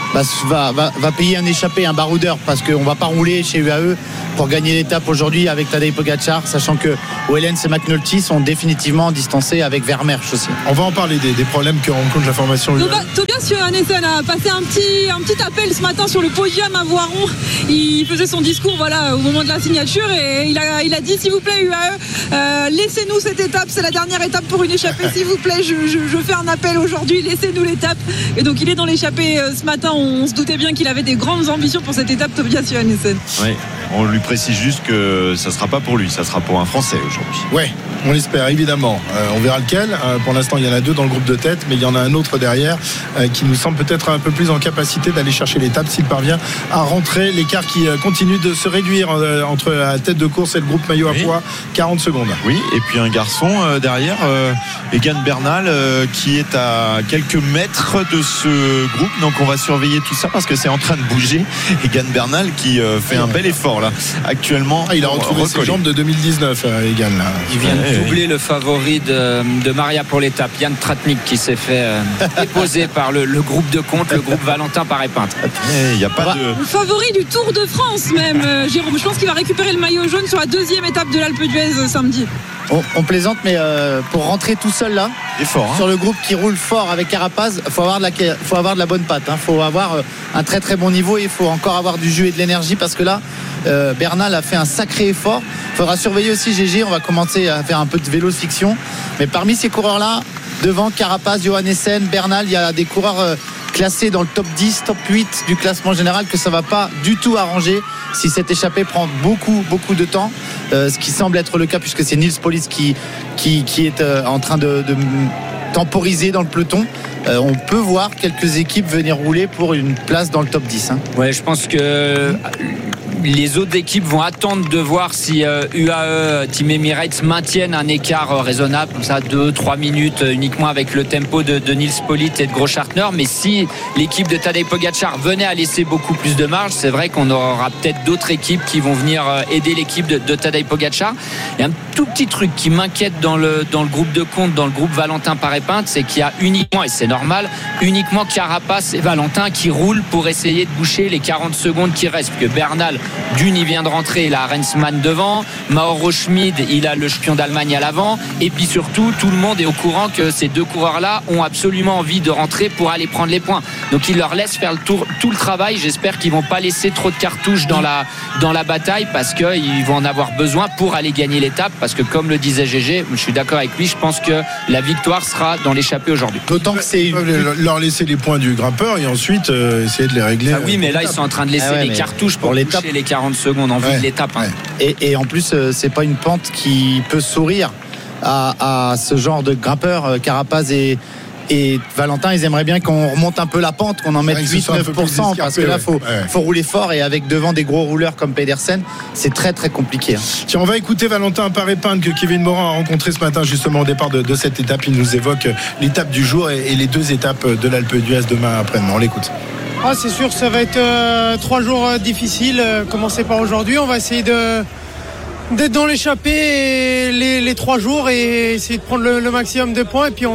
va payer un échappé, un baroudeur, parce qu'on ne va pas rouler chez UAE pour gagner l'étape aujourd'hui avec Tadej Pogačar, sachant que Wellens et McNulty sont définitivement distancés avec Vermeersch aussi. On va en parler des problèmes que rencontre la formation UAE. Tobias Johannesen a passé un petit appel ce matin sur le podium à Voiron. Il faisait son discours au moment de la signature et il a dit s'il vous plaît UAE, laissez-nous cette étape, c'est la dernière étape pour une échappée, s'il vous plaît, je fais un appel aujourd'hui, laissez-nous l'étape. Et donc il est dans l'échappée ce matin. On se doutait bien qu'il avait des grandes ambitions pour cette étape, Tobias Johannesen. Oui, on lui précise juste que ça ne sera pas pour lui, ça sera pour un Français aujourd'hui. Oui, on l'espère évidemment. On verra lequel. Pour l'instant, il y en a 2 dans le groupe de tête, mais il y en a un autre derrière qui nous semble peut-être un peu plus en capacité d'aller chercher l'étape s'il parvient à rentrer. L'écart qui continue de se réduire entre la tête de course et le groupe maillot à pois, 40 secondes. Oui, et puis un garçon derrière, Egan Bernal, qui est à quelques mètres de ce groupe. Donc on va surveiller tout ça parce que c'est en train de bouger. Egan Bernal qui fait un bel effort là actuellement. Il a retrouvé ses jambes de 2019, Egan là. Il vient de doubler le favori de Maria pour l'étape, Yann Tratnik, qui s'est fait déposer par le groupe de compte, le groupe Valentin Paré-Peintre. Il n'y a pas de... Le favori du Tour de France même, Jérôme. Je pense qu'il va récupérer le maillot jaune sur la 2e étape de l'Alpe d'Huez samedi. On plaisante, mais pour rentrer tout seul là, sur le groupe qui roule fort avec Carapace, faut avoir de la bonne patte. Faut avoir un très très bon niveau et il faut encore avoir du jus et de l'énergie parce que là, Bernal a fait un sacré effort. Il faudra surveiller aussi GG. On va commencer à faire un peu de vélo de fiction. Mais parmi ces coureurs là, devant Carapace, Johannesen, Bernal, il y a des coureurs classés dans le top 10, top 8 du classement général que ça va pas du tout arranger si cette échappée prend beaucoup de temps, ce qui semble être le cas puisque c'est Nils Police qui est en train de temporiser dans le peloton. On peut voir quelques équipes venir rouler pour une place dans le top 10. Ouais, je pense que les autres équipes vont attendre de voir si UAE, Team Emirates maintiennent un écart raisonnable, comme ça 2-3 minutes uniquement avec le tempo de Nils Politt et de Großschartner. Mais si l'équipe de Tadej Pogačar venait à laisser beaucoup plus de marge, c'est vrai qu'on aura peut-être d'autres équipes qui vont venir aider l'équipe de Tadej Pogačar. Il y a un tout petit truc qui m'inquiète dans le groupe de compte, dans le groupe Valentin Paré-Peintre, c'est qu'il y a uniquement, et c'est normal, uniquement Carapace et Valentin qui roulent pour essayer de boucher les 40 secondes qui restent. Parce que Bernal, il vient de rentrer, il a Rensman devant, Mauro Schmid, il a le champion d'Allemagne à l'avant, et puis surtout tout le monde est au courant que ces 2 coureurs là ont absolument envie de rentrer pour aller prendre les points, donc il leur laisse faire tout le travail. J'espère qu'ils vont pas laisser trop de cartouches dans la bataille parce qu'ils vont en avoir besoin pour aller gagner l'étape, parce que comme le disait GG, je suis d'accord avec lui, je pense que la victoire sera dans l'échappée aujourd'hui. D'autant que c'est leur laisser les points du grimpeur et ensuite essayer de les régler. Oui, mais là ils sont en train de laisser les cartouches pour boucher les 40 secondes en vue de l'étape. Et en plus, c'est pas une pente qui peut sourire à ce genre de grimpeurs. Carapace et Valentin, ils aimeraient bien qu'on remonte un peu la pente, qu'on en mette 8-9%, parce que là, faut rouler fort, et avec devant des gros rouleurs comme Pedersen, c'est très très compliqué. Tiens, on va écouter Valentin Paré-Peintre que Kevin Morin a rencontré ce matin justement au départ de cette étape. Il nous évoque l'étape du jour et les 2 étapes de l'Alpe d'Huez demain après-demain. On l'écoute. C'est sûr, ça va être 3 jours difficiles. Commencer par aujourd'hui, on va essayer d'être dans l'échappée les 3 jours et essayer de prendre le maximum de points, et puis on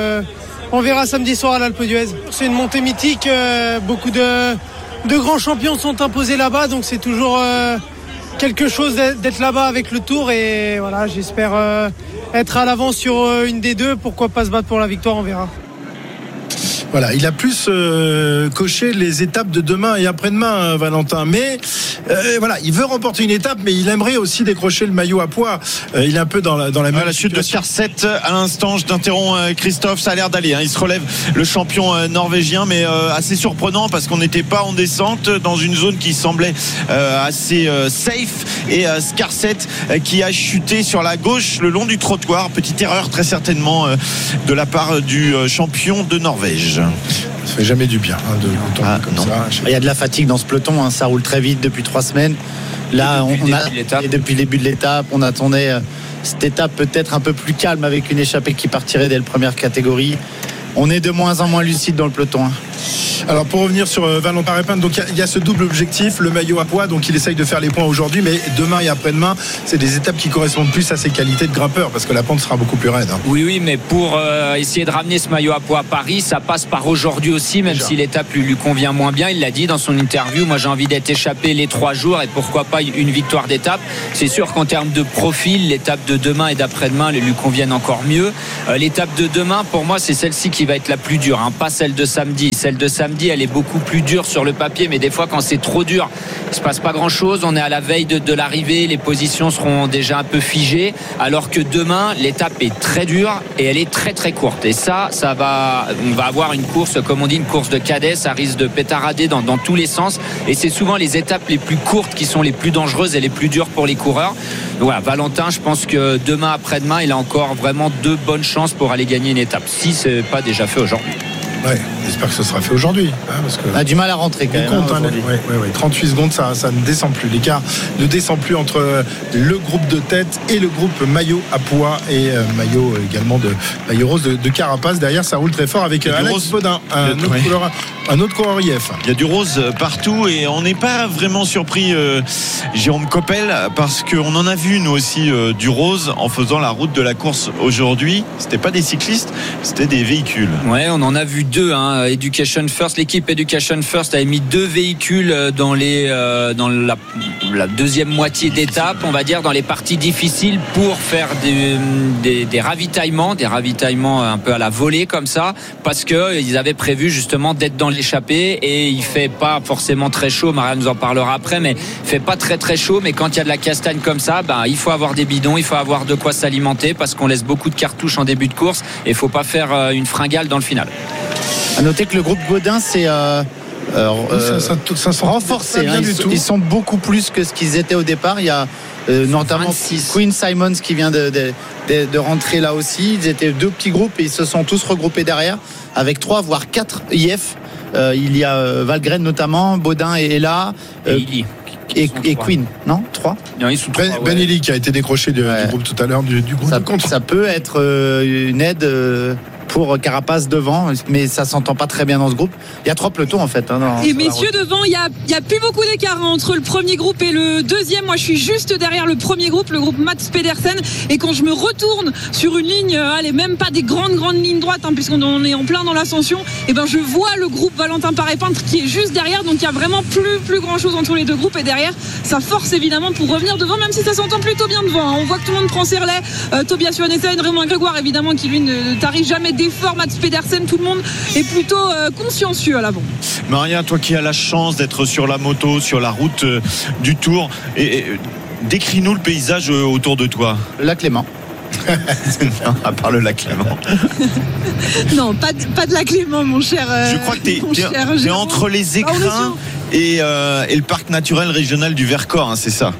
verra samedi soir à l'Alpe d'Huez. C'est une montée mythique, beaucoup de grands champions sont imposés là-bas, donc c'est toujours quelque chose d'être là-bas avec le Tour, et voilà, j'espère être à l'avance sur une des 2, pourquoi pas se battre pour la victoire, on verra. Voilà, il a plus coché les étapes de demain et après-demain, Valentin. Mais voilà, il veut remporter une étape, mais il aimerait aussi décrocher le maillot à poids. Il est un peu dans la même la chute de Skarset à l'instant. Je t'interromps, Christophe. Ça a l'air d'aller. Il se relève, le champion norvégien, mais assez surprenant parce qu'on n'était pas en descente dans une zone qui semblait assez safe. Et Skarset qui a chuté sur la gauche le long du trottoir. Petite erreur très certainement de la part du champion de Norvège. Ça fait jamais du bien de tomber comme non. ça. Il y a de la fatigue dans ce peloton, ça roule très vite depuis 3 semaines. Là, depuis le début de l'étape, on attendait cette étape peut-être un peu plus calme avec une échappée qui partirait dès la première catégorie. On est de moins en moins lucide dans le peloton. Alors pour revenir sur Valentin Paré-Peintre, donc il y a ce double objectif, le maillot à poids, donc il essaye de faire les points aujourd'hui, mais demain et après-demain, c'est des étapes qui correspondent plus à ses qualités de grimpeur, parce que la pente sera beaucoup plus raide. Oui, mais pour essayer de ramener ce maillot à poids à Paris, ça passe par aujourd'hui aussi, même si l'étape lui convient moins bien. Il l'a dit dans son interview, moi j'ai envie d'être échappé les 3 jours et pourquoi pas une victoire d'étape. C'est sûr qu'en termes de profil, l'étape de demain et d'après-demain lui conviennent encore mieux. L'étape de demain, pour moi, c'est celle-ci qui va être la plus dure, pas celle de samedi. Celle de samedi, elle est beaucoup plus dure sur le papier, mais des fois quand c'est trop dur, il se passe pas grand-chose. On est à la veille de l'arrivée, les positions seront déjà un peu figées, alors que demain, l'étape est très dure et elle est très très courte. Et on va avoir une course, comme on dit, une course de cadet, ça risque de pétarader dans tous les sens. Et c'est souvent les étapes les plus courtes qui sont les plus dangereuses et les plus dures pour les coureurs. Donc voilà, Valentin, je pense que demain, après-demain, il a encore vraiment 2 bonnes chances pour aller gagner une étape, si c'est pas déjà fait aujourd'hui. Ouais, j'espère que ce sera fait aujourd'hui. Parce que on a du mal à rentrer quand même. 38 secondes, ça ne descend plus. L'écart ne descend plus entre le groupe de tête et le groupe maillot à poids et maillot également de maillot rose de Carapace. Derrière, ça roule très fort avec Alex Baudin, un autre coureur IF. Il y a du rose partout et on n'est pas vraiment surpris, Jérôme Coppel, parce qu'on en a vu nous aussi du rose en faisant la route de la course aujourd'hui. C'était pas des cyclistes, c'était des véhicules. Ouais, on en a vu 2. Education First, l'équipe Education First avait mis 2 véhicules dans la deuxième moitié d'étape, on va dire, dans les parties difficiles pour faire des ravitaillements un peu à la volée comme ça, parce que ils avaient prévu justement d'être dans l'échappée et il fait pas forcément très chaud. Maria nous en parlera après, mais il fait pas très très chaud. Mais quand il y a de la castagne comme ça, il faut avoir des bidons, il faut avoir de quoi s'alimenter parce qu'on laisse beaucoup de cartouches en début de course et il faut pas faire une fringale dans le final. À noter que le groupe Baudin c'est renforcé. Ils sont beaucoup plus que ce qu'ils étaient au départ. Il y a notamment 26. Queen Simons qui vient de rentrer là aussi. Ils étaient 2 petits groupes et ils se sont tous regroupés derrière avec 3 voire 4 IF. Il y a Valgren notamment, Baudin est là. Et Queen, non 3 non, ils sont 3. Ben Eli qui a été décroché du groupe tout à l'heure, du groupe de contre. Ça peut être une aide pour Carapace devant, mais ça s'entend pas très bien dans ce groupe. Il y a 3 pelotons en fait. Et messieurs, devant, il y a plus beaucoup d'écart entre le premier groupe et le deuxième. Moi, je suis juste derrière le premier groupe, le groupe Mats Pedersen. Et quand je me retourne sur une ligne, allez, même pas des grandes lignes droites, puisqu'on est en plein dans l'ascension, et je vois le groupe Valentin Paré-Peintre qui est juste derrière. Donc il y a vraiment plus grand chose entre les 2 groupes. Et derrière, ça force évidemment pour revenir devant, même si ça s'entend plutôt bien devant. On voit que tout le monde prend ses relais. Tobias Johannessen, Raymond Grégoire, évidemment, qui lui ne tarit jamais d'effort. Mats Pedersen, tout le monde est plutôt consciencieux à l'avant. Maria, toi qui as la chance d'être sur la moto, sur la route du Tour, décris-nous le paysage autour de toi. Le lac Léman. Non, à part le lac Léman. Non, pas de lac Léman, mon cher. Je crois que t'es entre les écrins et le parc naturel régional du Vercors, c'est ça?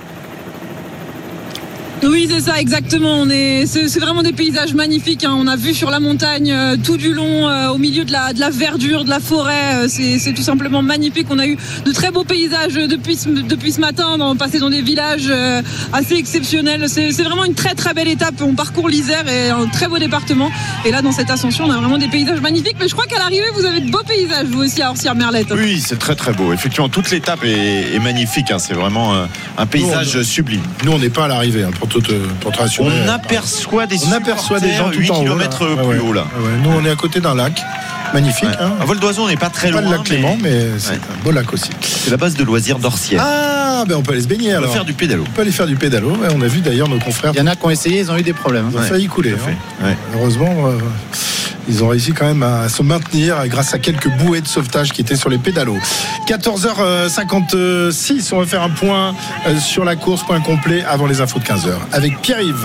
Oui, c'est ça, exactement. C'est vraiment des paysages magnifiques. On a vu sur la montagne tout du long, au milieu de la verdure, de la forêt. C'est tout simplement magnifique. On a eu de très beaux paysages depuis ce matin, passé dans des villages assez exceptionnels. C'est vraiment une très très belle étape. On parcourt l'Isère et un très beau département. Et là, dans cette ascension, on a vraiment des paysages magnifiques. Mais je crois qu'à l'arrivée, vous avez de beaux paysages, vous aussi, à Orsières-Merlette. Oui, c'est très très beau. Effectivement, toute l'étape est magnifique. C'est vraiment un paysage sublime. Nous, on n'est pas à l'arrivée, pour te rassurer. On aperçoit des gens tout 8 km plus haut là. Nous, on est à côté d'un lac. Magnifique. À vol d'oiseau, on n'est pas très loin. Pas le lac Clément, mais c'est un beau lac aussi. C'est la base de loisirs d'Orsières. On peut aller se baigner. On peut faire du pédalo. On peut aller faire du pédalo. On a vu d'ailleurs nos confrères. Il y en a qui ont essayé, ils ont eu des problèmes. Ils ont failli couler. Heureusement. ils ont réussi quand même à se maintenir grâce à quelques bouées de sauvetage qui étaient sur les pédalos. 14h56, on va faire un point sur la course, point complet avant les infos de 15h avec Pierre-Yves.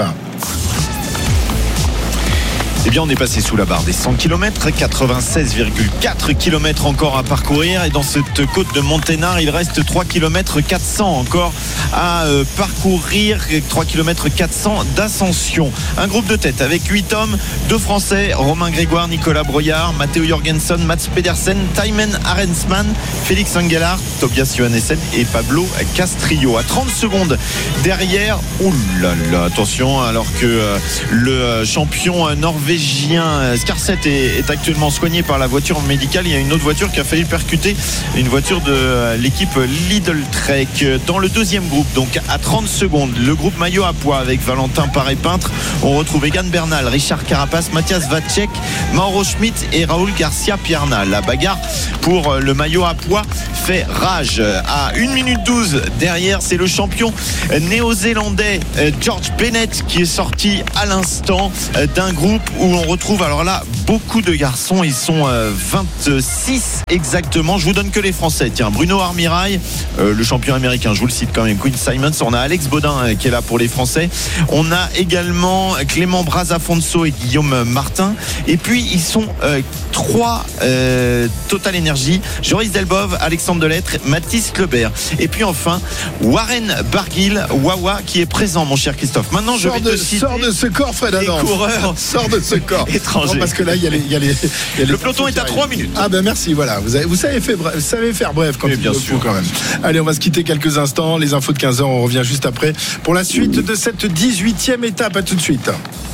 Eh bien, on est passé sous la barre des 100 km, 96,4 km encore à parcourir. Et dans cette côte de Monténard, il reste 3 km 400 encore à parcourir. 3 km 400 d'ascension. Un groupe de tête avec 8 hommes, 2 Français, Romain Grégoire, Nicolas Broyard, Matteo Jorgensen, Mats Pedersen, Thymen Arensman, Félix Engelhardt, Tobias Johannessen et Pablo Castrillo. À 30 secondes derrière, oulala, attention, alors que le champion norvégien Skarset est actuellement soigné par la voiture médicale. Il y a une autre voiture qui a failli percuter une voiture de l'équipe Lidl Trek. Dans le deuxième groupe, donc à 30 secondes, le groupe maillot à pois avec Valentin Paré-Peintre. On retrouve Egan Bernal, Richard Carapace, Mathias Vacek, Mauro Schmidt et Raoul Garcia Pierna. La bagarre pour le maillot à pois fait rage. À 1 minute 12 derrière, c'est le champion néo-zélandais George Bennett qui est sorti à l'instant d'un groupe où on retrouve alors là beaucoup de garçons. Ils sont 26 exactement. Je vous donne que les Français. Tiens, Bruno Armirail, le champion américain, je vous le cite quand même, Quinn Simons. On a Alex Baudin qui est là pour les Français. On a également Clément Brazafonso et Guillaume Martin. Et puis ils sont 3 Total Energy, Joris Delbov, Alexandre Delettre, Mathis Lebert. Et puis enfin Warren Barguil, Wawa, qui est présent, mon cher Christophe. Maintenant je vais te citer. Sors de ce corps, Fred Adam. Les coureurs. Sors de ce corps étranger. Non, parce que là il y a les le peloton est à 3 minutes. Ah ben merci, voilà, vous savez faire bref quand bien sûr quand même. Allez, on va se quitter quelques instants. Les infos de 15h, on revient juste après pour la suite de cette 18e étape. À tout de suite.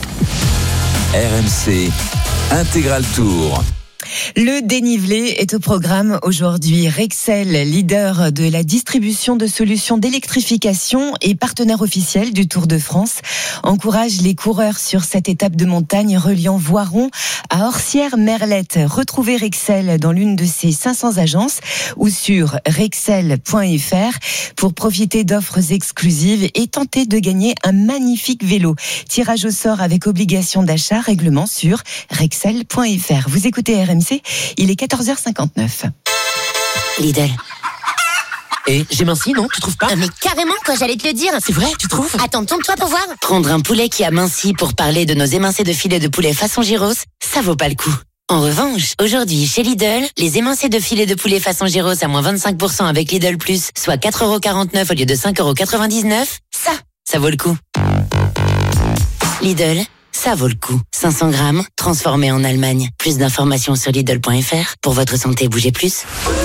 RMC Intégral Tour. Le dénivelé est au programme aujourd'hui. Rexel, leader de la distribution de solutions d'électrification et partenaire officiel du Tour de France, encourage les coureurs sur cette étape de montagne reliant Voiron à Orsières-Merlette. Retrouvez Rexel dans l'une de ses 500 agences ou sur rexel.fr pour profiter d'offres exclusives et tenter de gagner un magnifique vélo. Tirage au sort avec obligation d'achat, règlement sur rexel.fr. Vous écoutez RMC, il est 14h59. Lidl. Et j'ai minci, non? Tu trouves pas? Mais carrément, quoi, j'allais te le dire. C'est vrai, tu trouves? Attends, tourne-toi pour voir. Prendre un poulet qui a minci pour parler de nos émincés de filet de poulet façon gyros, ça vaut pas le coup. En revanche, aujourd'hui, chez Lidl, les émincés de filet de poulet façon gyros à moins 25% avec Lidl Plus, soit 4,49€ au lieu de 5,99€, ça vaut le coup. Lidl, ça vaut le coup. 500 grammes, transformé en Allemagne. Plus d'informations sur Lidl.fr. Pour votre santé, bougez plus.